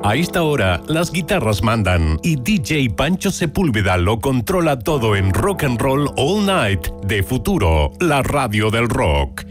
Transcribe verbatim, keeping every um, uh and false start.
A esta hora, las guitarras mandan y D J Pancho Sepúlveda lo controla todo en Rock and Roll All Night de Futuro, la radio del rock.